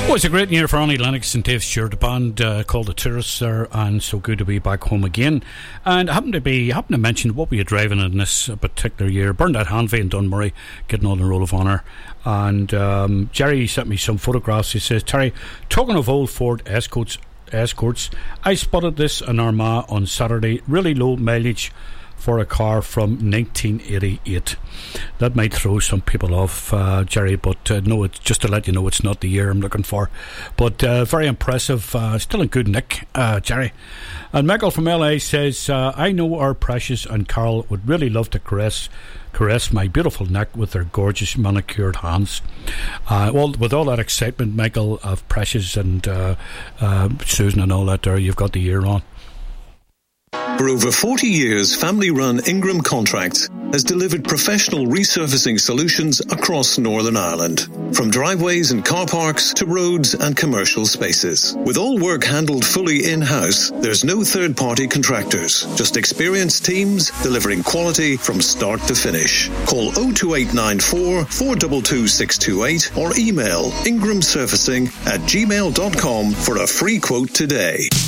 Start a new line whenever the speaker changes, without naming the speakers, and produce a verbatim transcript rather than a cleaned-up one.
Well, it's a great year for Annie Lennox and Dave Stewart, a band uh, called The Tourists there, and so good to be back home again. And I happen to be, I happen to mention what we are driving in this particular year. Bernadette Hanvey in Dunmurray getting on the Roll of Honour. And um, Jerry sent me some photographs. He says, Terry, talking of old Ford Escorts, Escorts, I spotted this in Armagh on Saturday. Really low mileage for a car from nineteen eighty-eight. That might throw some people off, uh, Jerry, but uh, no, it's just to let you know it's not the year I'm looking for. But uh, very impressive, uh, still in good nick, uh, Jerry. And Michael from L A says, uh, I know our Precious and Carol would really love to caress caress my beautiful neck with their gorgeous manicured hands. Uh, well, with all that excitement, Michael, of Precious and uh, uh, Susan and all that there, you've got the year on.
For over forty years, family-run Ingram Contracts has delivered professional resurfacing solutions across Northern Ireland, from driveways and car parks to roads and commercial spaces. With all work handled fully in-house, there's no third-party contractors, just experienced teams delivering quality from start to finish. Call oh two eight nine four, four two two, six two eight or email ingramsurfacing at gmail dot com for a free quote today.